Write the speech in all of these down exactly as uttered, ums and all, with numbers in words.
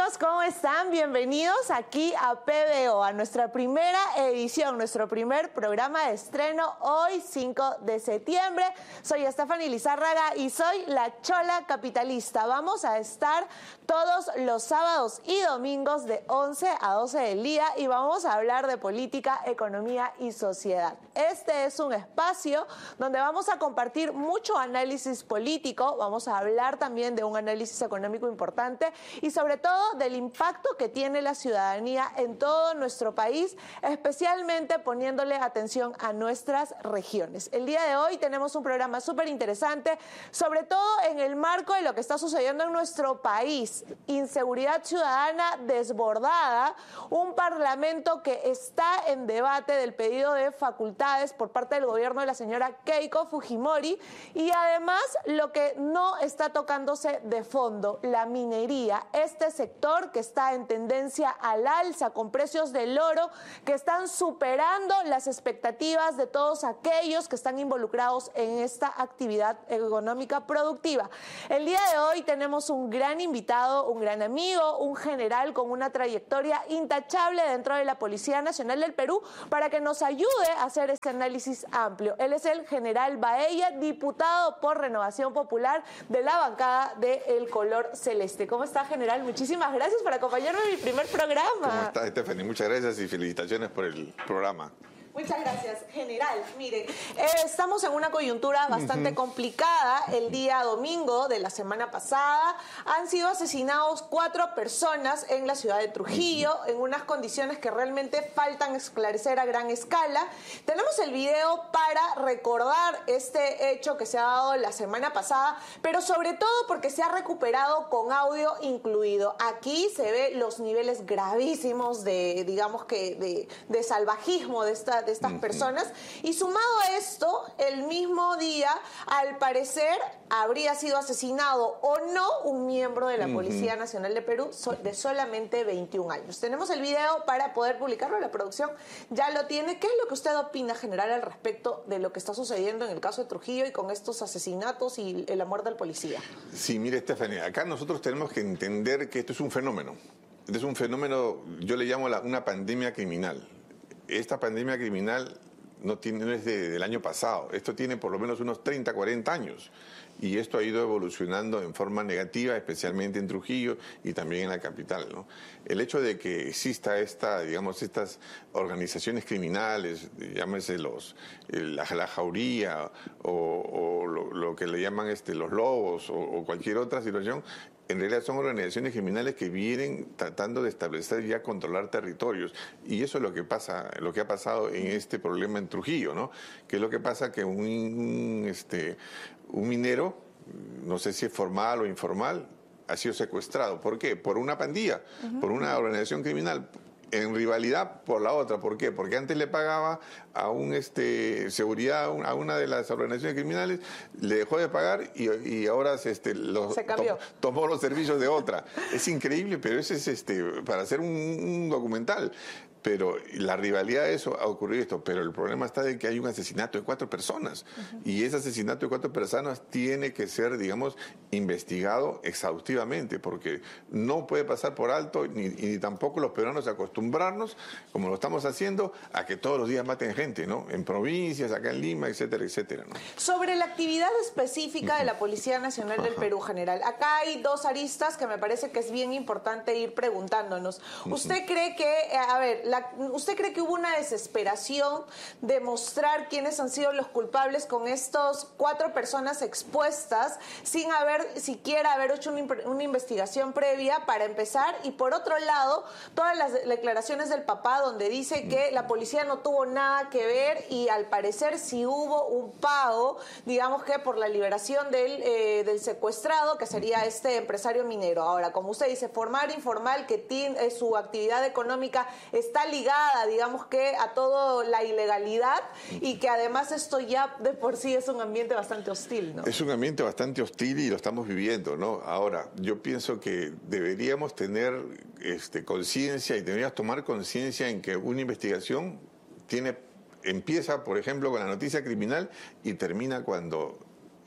amigos, ¿cómo están? Bienvenidos aquí a P B O, a nuestra primera edición, nuestro primer programa de estreno hoy, cinco de septiembre. Soy Stephanie Lizárraga y soy la Chola Capitalista. Vamos a estar todos los sábados y domingos de once a doce del día y vamos a hablar de política, economía y sociedad. Este es un espacio donde vamos a compartir mucho análisis político, vamos a hablar también de un análisis económico importante y sobre todo del impacto que tiene la ciudadanía en todo nuestro país, especialmente poniéndole atención a nuestras regiones. El día de hoy tenemos un programa súper interesante, sobre todo en el marco de lo que está sucediendo en nuestro país. Inseguridad ciudadana desbordada, un parlamento que está en debate del pedido de facultades por parte del gobierno de la señora Keiko Fujimori y además lo que no está tocándose de fondo, la minería, este sector que está en tendencia al alza con precios del oro que están superando las expectativas de todos aquellos que están involucrados en esta actividad económica productiva. El día de hoy tenemos un gran invitado, un gran amigo, un general con una trayectoria intachable dentro de la Policía Nacional del Perú para que nos ayude a hacer este análisis amplio. Él es el general Baella, diputado por Renovación Popular de la bancada de El Color Celeste. ¿Cómo está, general? Muchísimas gracias por acompañarme en mi primer programa. ¿Cómo está, Stephanie? Muchas gracias y felicitaciones por el programa. Muchas gracias, general. Mire, eh, estamos en una coyuntura bastante uh-huh. complicada. El día domingo de la semana pasada han sido asesinados cuatro personas en la ciudad de Trujillo, uh-huh. en unas condiciones que realmente faltan esclarecer a gran escala. Tenemos el video para recordar este hecho que se ha dado la semana pasada, pero sobre todo porque se ha recuperado con audio incluido. Aquí se ve los niveles gravísimos de, digamos que, de, de salvajismo de esta de estas personas, y sumado a esto, el mismo día, al parecer, habría sido asesinado o no un miembro de la Policía Nacional de Perú de solamente veintiún años. Tenemos el video para poder publicarlo, la producción ya lo tiene. ¿Qué es lo que usted opina, general, al respecto de lo que está sucediendo en el caso de Trujillo y con estos asesinatos y la muerte del policía? Sí, mire, Stephanie, acá nosotros tenemos que entender que esto es un fenómeno. Esto es un fenómeno, yo le llamo la, una pandemia criminal. Esta pandemia criminal no, tiene, no es de, del año pasado, esto tiene por lo menos unos treinta, cuarenta años y esto ha ido evolucionando en forma negativa, especialmente en Trujillo y también en la capital, ¿no? El hecho de que exista esta, digamos, estas organizaciones criminales, llámese los, la, la jauría o, o lo, lo que le llaman este, los lobos o, o cualquier otra situación, en realidad son organizaciones criminales que vienen tratando de establecer ya controlar territorios. Y eso es lo que pasa, lo que ha pasado en este problema en Trujillo, ¿no? Que es lo que pasa que un, un, este, un minero, no sé si es formal o informal, ha sido secuestrado. ¿Por qué? Por una pandilla, uh-huh. por una organización criminal, en rivalidad por la otra. ¿Por qué? Porque antes le pagaba a un este seguridad a una de las organizaciones criminales, le dejó de pagar y, y ahora este, los, se cambió. Tom, tomó los servicios de otra. Es increíble, pero eso es este para hacer un, un documental. Pero la rivalidad de eso ha ocurrido esto, pero el problema está de que hay un asesinato de cuatro personas uh-huh. y ese asesinato de cuatro personas tiene que ser, digamos, investigado exhaustivamente porque no puede pasar por alto ni, y tampoco los peruanos acostumbrarnos, como lo estamos haciendo, a que todos los días maten gente, ¿no? En provincias, acá en Lima, etcétera, etcétera, ¿no? Sobre la actividad específica uh-huh. de la Policía Nacional uh-huh. del Perú, general, acá hay dos aristas que me parece que es bien importante ir preguntándonos. Uh-huh. ¿Usted cree que, a ver, La, ¿usted cree que hubo una desesperación de mostrar quiénes han sido los culpables con estos cuatro personas expuestas sin haber siquiera haber hecho una, una investigación previa para empezar? Y por otro lado, todas las declaraciones del papá donde dice que la policía no tuvo nada que ver y al parecer sí hubo un pago, digamos que por la liberación del, eh, del secuestrado, que sería este empresario minero. Ahora, como usted dice, formal, informal, que tiene, eh, su actividad económica está ligada, digamos que a toda la ilegalidad y que además esto ya de por sí es un ambiente bastante hostil, ¿no? Es un ambiente bastante hostil y lo estamos viviendo, ¿no? Ahora, yo pienso que deberíamos tener este, conciencia y deberíamos tomar conciencia en que una investigación tiene, empieza, por ejemplo, con la noticia criminal y termina cuando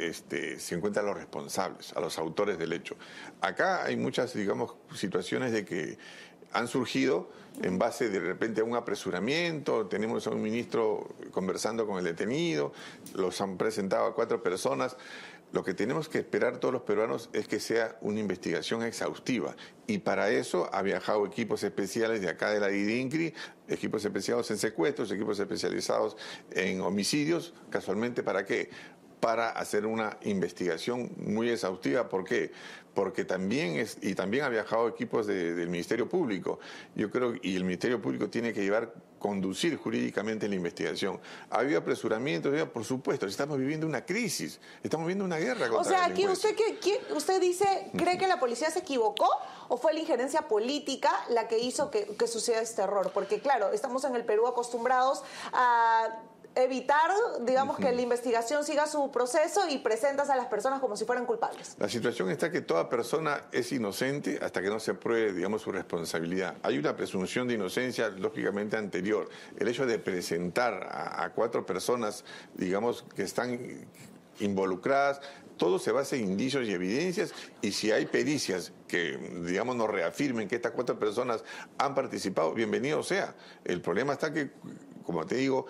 este, se encuentran los responsables, a los autores del hecho. Acá hay muchas, digamos, situaciones de que han surgido en base de repente a un apresuramiento. Tenemos a un ministro conversando con el detenido, los han presentado a cuatro personas. Lo que tenemos que esperar todos los peruanos es que sea una investigación exhaustiva, y para eso ha viajado equipos especiales de acá de la DIDINCRI, equipos especializados en secuestros, equipos especializados en homicidios. Casualmente, ¿para qué? Para hacer una investigación muy exhaustiva. ¿Por qué? Porque también es, y también ha viajado equipos de, del Ministerio Público. Yo creo, y el Ministerio Público tiene que llevar, conducir jurídicamente la investigación. ¿Ha habido apresuramiento? Por supuesto, estamos viviendo una crisis, estamos viviendo una guerra contra O sea, la aquí delincuencia. usted, ¿qué, qué, usted dice, ¿cree que la policía se equivocó o fue la injerencia política la que hizo que, que suceda este error? Porque claro, estamos en el Perú acostumbrados a evitar, digamos, uh-huh. que la investigación siga su proceso y presentas a las personas como si fueran culpables. La situación está que toda persona es inocente hasta que no se pruebe, digamos, su responsabilidad. Hay una presunción de inocencia, lógicamente, anterior. El hecho de presentar a, a cuatro personas, digamos, que están involucradas, todo se basa en indicios y evidencias, y si hay pericias que, digamos, nos reafirmen que estas cuatro personas han participado, bienvenido sea. El problema está que, como te digo,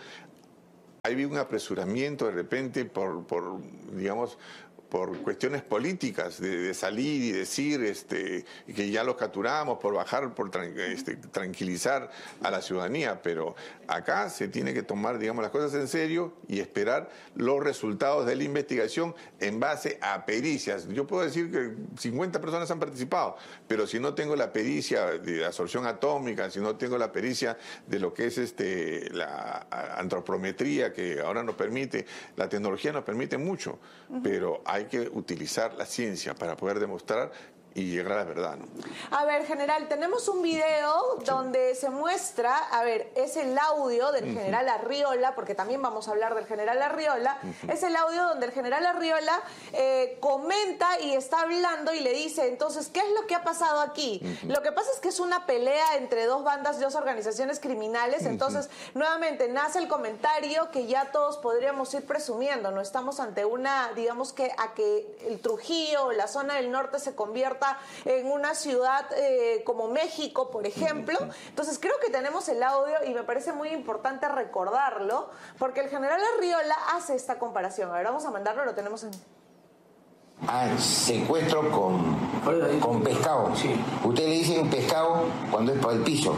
hay un apresuramiento de repente por, por digamos, por cuestiones políticas, de, de salir y decir este, que ya los capturamos, por bajar, por tran, este, tranquilizar a la ciudadanía. Pero acá se tiene que tomar, digamos, las cosas en serio y esperar los resultados de la investigación en base a pericias. Yo puedo decir que cincuenta personas han participado, pero si no tengo la pericia de absorción atómica, si no tengo la pericia de lo que es este, la antropometría, que ahora nos permite, la tecnología nos permite mucho, uh-huh. pero hay Hay que utilizar la ciencia para poder demostrar y llegar a la verdad, ¿no? A ver, general, tenemos un video sí. donde se muestra, a ver, es el audio del uh-huh. general Arriola, porque también vamos a hablar del general Arriola, uh-huh. es el audio donde el general Arriola eh, comenta y está hablando y le dice, entonces, ¿qué es lo que ha pasado aquí? Uh-huh. Lo que pasa es que es una pelea entre dos bandas, dos organizaciones criminales, uh-huh. entonces, nuevamente, nace el comentario que ya todos podríamos ir presumiendo, ¿no? Estamos ante una, digamos que, a que el Trujillo o la zona del norte se convierta en una ciudad eh, como México, por ejemplo. Entonces creo que tenemos el audio y me parece muy importante recordarlo, porque el general Arriola hace esta comparación. A ver, vamos a mandarlo, lo tenemos en... Ah, secuestro con, con pescado. Sí. Usted le dice un pescado cuando es para el piso.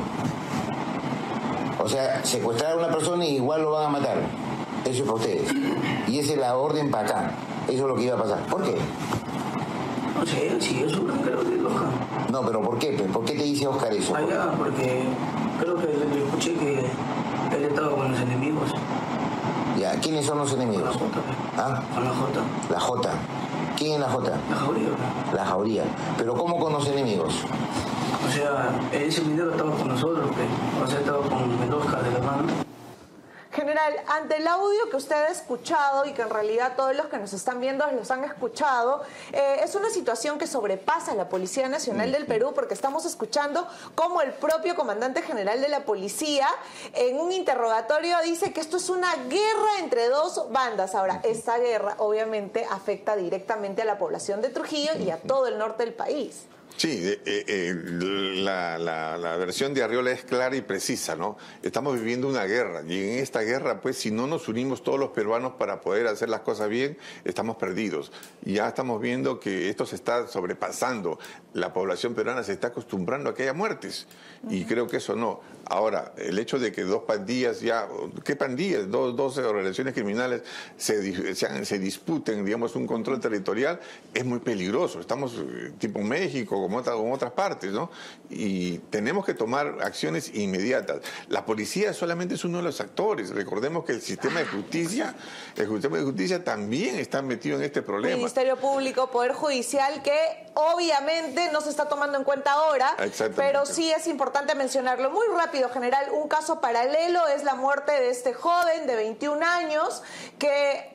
O sea, secuestrar a una persona y igual lo van a matar. Eso es para ustedes. Y esa es la orden para acá. Eso es lo que iba a pasar. ¿Por qué? No sé, sí, eso creo que es Oscar. No, pero ¿por qué? ¿Por qué te dice Oscar eso? Allá, porque creo que le escuché que él estaba con los enemigos. Ya, ¿quiénes son los enemigos? Con la Jota. ¿Ah? Con la Jota. La Jota. ¿Quién es la Jota? La Jauría. La Jauría. ¿Pero cómo con los enemigos? O sea, ese video estaba con nosotros, que, o sea, estaba con el Oscar de la mano. General, ante el audio que usted ha escuchado y que en realidad todos los que nos están viendo los han escuchado, eh, es una situación que sobrepasa a la Policía Nacional del Perú, porque estamos escuchando cómo el propio comandante general de la policía en un interrogatorio dice que esto es una guerra entre dos bandas. Ahora, esta guerra obviamente afecta directamente a la población de Trujillo y a todo el norte del país. Sí, eh, eh, la, la, la versión de Arriola es clara y precisa, ¿no? Estamos viviendo una guerra y en esta guerra, pues, si no nos unimos todos los peruanos para poder hacer las cosas bien, estamos perdidos. Ya estamos viendo que esto se está sobrepasando. La población peruana se está acostumbrando a que haya muertes y creo que eso no. Ahora, el hecho de que dos pandillas ya, ¿qué pandillas? Dos, dos organizaciones criminales se, se, se disputen, digamos, un control territorial, es muy peligroso. Estamos tipo México, como, otra, como otras partes, ¿no? Y tenemos que tomar acciones inmediatas. La policía solamente es uno de los actores. Recordemos que el sistema de justicia, el sistema de justicia también está metido en este problema. Ministerio Público, Poder Judicial, que obviamente no se está tomando en cuenta ahora, pero sí es importante mencionarlo muy rápido, general. Un caso paralelo es la muerte de este joven de veintiún años que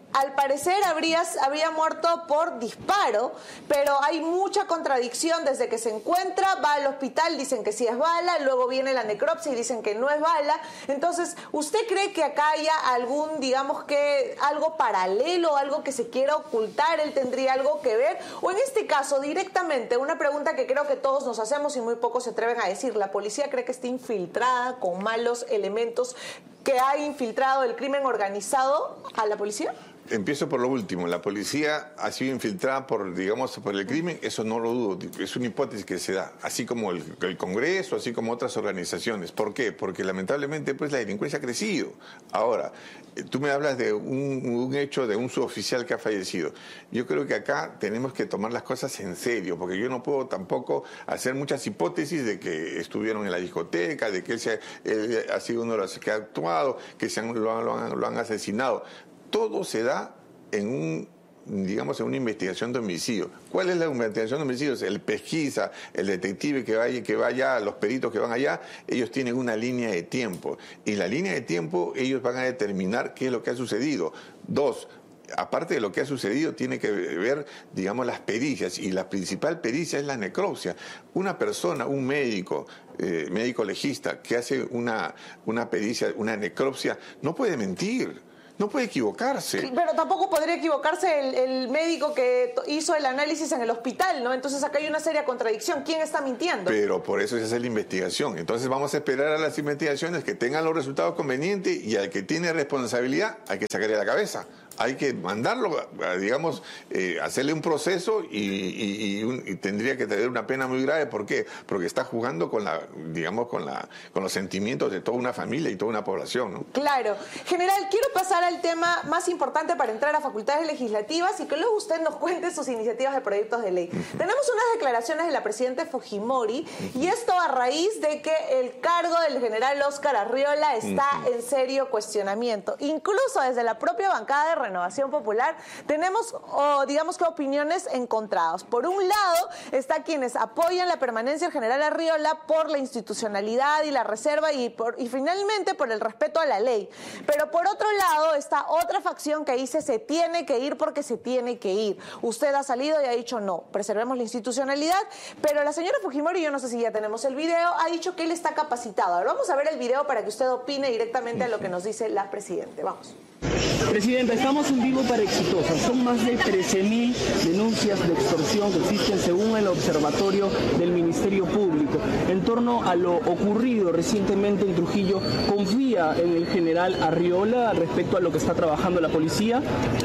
al parecer habría, habría muerto por disparo, pero hay mucha contradicción desde que se encuentra, va al hospital, dicen que sí es bala, luego viene la necropsia y dicen que no es bala. Entonces, ¿usted cree que acá haya algún, digamos que, algo paralelo, algo que se quiera ocultar? ¿Él tendría algo que ver? O en este caso, directamente, una pregunta que creo que todos nos hacemos y muy pocos se atreven a decir, ¿la policía cree que está infiltrada con malos elementos, que ha infiltrado el crimen organizado a la policía? Empiezo por lo último. La policía ha sido infiltrada por, digamos, por el crimen. Eso no lo dudo. Es una hipótesis que se da. Así como el, el Congreso, así como otras organizaciones. ¿Por qué? Porque lamentablemente pues la delincuencia ha crecido. Ahora, tú me hablas de un, un hecho de un suboficial que ha fallecido. Yo creo que acá tenemos que tomar las cosas en serio, porque yo no puedo tampoco hacer muchas hipótesis de que estuvieron en la discoteca, de que él, se, él ha sido uno de los que ha actuado, que se han, lo, han, lo, han, lo han asesinado. Todo se da en un, digamos, en una investigación de homicidio. ¿Cuál es la investigación de homicidios? El pesquisa, el detective que vaya, que vaya, los peritos que van allá, ellos tienen una línea de tiempo. Y la línea de tiempo ellos van a determinar qué es lo que ha sucedido. Dos, aparte de lo que ha sucedido, tiene que ver, digamos, las pericias, y la principal pericia es la necropsia. Una persona, un médico, eh, médico legista, que hace una, una pericia, una necropsia, no puede mentir. No puede equivocarse. Pero tampoco podría equivocarse el, el médico que hizo el análisis en el hospital, ¿no? Entonces acá hay una seria contradicción. ¿Quién está mintiendo? Pero por eso se hace la investigación. Entonces vamos a esperar a las investigaciones que tengan los resultados convenientes, y al que tiene responsabilidad hay que sacarle la cabeza. Hay que mandarlo, digamos, eh, hacerle un proceso y, y, y, un, y tendría que tener una pena muy grave. ¿Por qué? Porque está jugando con la, digamos, con la, con los sentimientos de toda una familia y toda una población, ¿no? Claro. General, quiero pasar al tema más importante para entrar a facultades legislativas y que luego usted nos cuente sus iniciativas de proyectos de ley. Uh-huh. Tenemos unas declaraciones de la presidenta Fujimori, uh-huh, y esto a raíz de que el cargo del general Óscar Arriola está uh-huh. en serio cuestionamiento. Incluso desde la propia bancada de Renovación Popular tenemos, oh, digamos que opiniones encontradas. Por un lado está quienes apoyan la permanencia del general Arriola por la institucionalidad y la reserva y, por, y finalmente por el respeto a la ley. Pero por otro lado está otra facción que dice se tiene que ir porque se tiene que ir. Usted ha salido y ha dicho no, preservemos la institucionalidad, pero la señora Fujimori, yo no sé si ya tenemos el video, ha dicho que él está capacitado. Ahora vamos a ver el video para que usted opine directamente a lo que nos dice la presidenta. Vamos. Presidenta, estamos en vivo para Exitosa. Son más de trece mil denuncias de extorsión que existen según el observatorio del Ministerio Público. En torno a lo ocurrido recientemente en Trujillo, ¿confía en el general Arriola respecto a lo que está trabajando la policía?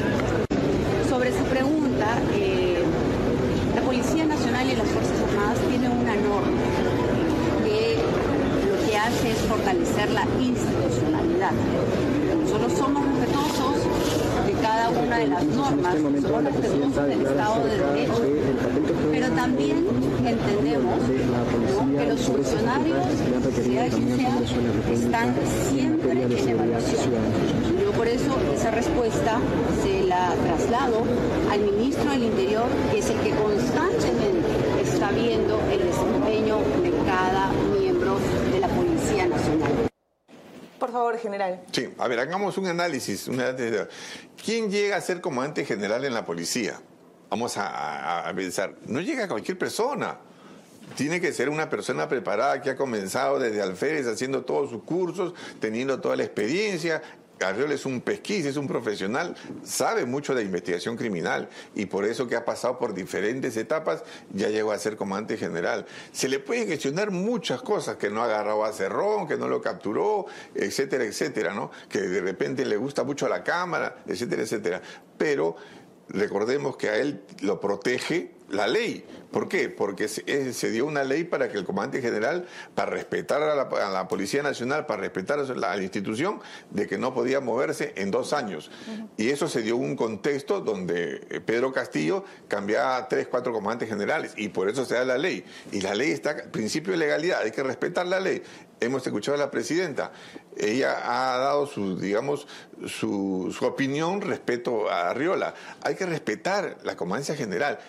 Sobre su pregunta, eh, la Policía Nacional y las Fuerzas Armadas tienen una norma que lo que hace es fortalecer la institucionalidad. Nosotros somos respetuosos de cada una de las normas, somos respetuosos del Estado de Derecho, pero también entendemos, ¿no?, que los funcionarios, sea quien sea, están siempre en evaluación. Yo por eso esa respuesta se la traslado al ministro del Interior, que es el que constantemente está viendo el desempeño de cada miembro de la Policía Nacional. Por favor, general. Sí, a ver, hagamos un análisis. Una... ¿Quién llega a ser comandante general en la policía? Vamos a, a, a pensar. No llega cualquier persona. Tiene que ser una persona preparada que ha comenzado desde alférez haciendo todos sus cursos, teniendo toda la experiencia. Arriola es un pesquisa, es un profesional, sabe mucho de investigación criminal y por eso que ha pasado por diferentes etapas ya llegó a ser comandante general. Se le pueden cuestionar muchas cosas, que no ha agarrado a Cerrón, que no lo capturó, etcétera, etcétera, ¿no? Que de repente le gusta mucho a la cámara, etcétera, etcétera. Pero recordemos que a él lo protege la ley. ¿Por qué? Porque se, se dio una ley para que el comandante general, para respetar a la, a la Policía Nacional, para respetar a la, a la institución, de que no podía moverse en dos años. Uh-huh. Y eso se dio un contexto donde Pedro Castillo cambiaba a tres, cuatro comandantes generales, y por eso se da la ley. Y la ley está, principio de legalidad, hay que respetar la ley. Hemos escuchado a la presidenta, ella ha dado su, digamos, su, su opinión respecto a Arriola. Hay que respetar la comandancia general. Ahora,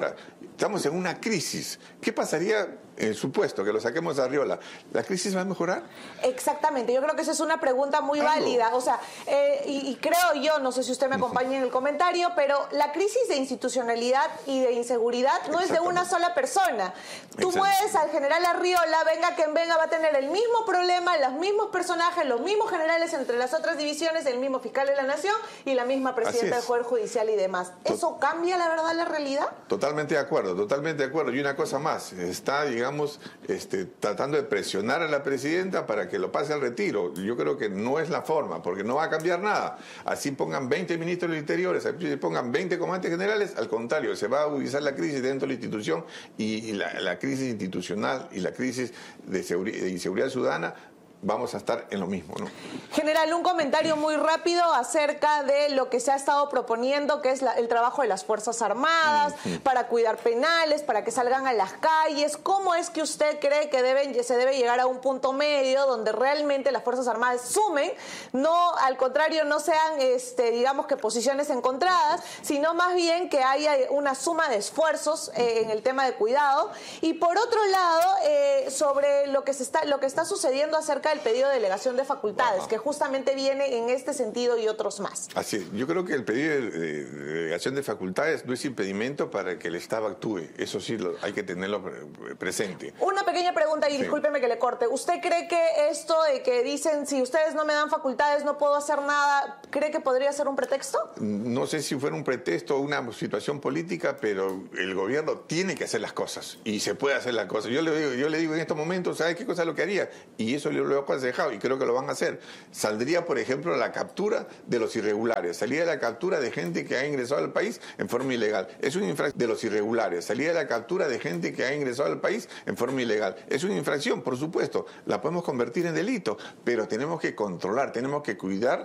Ahora, estamos en una crisis. ¿Qué pasaría, en el supuesto que lo saquemos a Arriola? ¿La crisis va a mejorar? Exactamente, yo creo que esa es una pregunta muy Algo. válida. O sea, eh, y, y creo yo, no sé si usted me acompaña en el comentario, pero la crisis de institucionalidad y de inseguridad no es de una sola persona. Tú Exacto. puedes al general Arriola, venga quien venga, va a tener el mismo problema, los mismos personajes, los mismos generales entre las otras divisiones, el mismo fiscal de la nación y la misma presidenta del Poder Judicial y demás. ¿Eso cambia la verdad la realidad? Totalmente de acuerdo, totalmente de acuerdo. Y una cosa más, está, digamos, este, tratando de presionar a la presidenta para que lo pase al retiro. Yo creo que no es la forma, porque no va a cambiar nada. Así pongan veinte ministros del Interior, así pongan veinte comandantes generales, al contrario, se va a agudizar la crisis dentro de la institución y, y la, la crisis institucional y la crisis de, de inseguridad ciudadana. Vamos a estar en lo mismo, ¿no? General, un comentario muy rápido acerca de lo que se ha estado proponiendo, que es la, el trabajo de las Fuerzas Armadas, uh-huh. para cuidar penales, para que salgan a las calles. ¿Cómo es que usted cree que deben, se debe llegar a un punto medio donde realmente las Fuerzas Armadas sumen, no, al contrario, no sean, este, digamos que posiciones encontradas, sino más bien que haya una suma de esfuerzos eh, en el tema de cuidado? Y por otro lado, eh, sobre lo que, se está, lo que está sucediendo acerca de el pedido de delegación de facultades, wow. que justamente viene en este sentido y otros más. Así es. Yo creo que el pedido de, de, de delegación de facultades no es impedimento para que el Estado actúe. Eso sí lo, hay que tenerlo presente. Una pequeña pregunta y sí. discúlpeme que le corte. ¿Usted cree que esto de que dicen si ustedes no me dan facultades no puedo hacer nada, cree que podría ser un pretexto? No sé si fuera un pretexto o una situación política, pero el gobierno tiene que hacer las cosas y se puede hacer las cosas. Yo le digo, yo le digo en estos momentos, ¿sabe qué cosa es lo que haría? Y eso lo he aconsejado y creo que lo van a hacer. Saldría, por ejemplo, la captura de los irregulares. Salía la captura de gente que ha ingresado al país en forma ilegal. Es una infracción de los irregulares. Salía la captura de gente que ha ingresado al país en forma ilegal. Es una infracción, por supuesto. La podemos convertir en delito, pero tenemos que controlar, tenemos que cuidar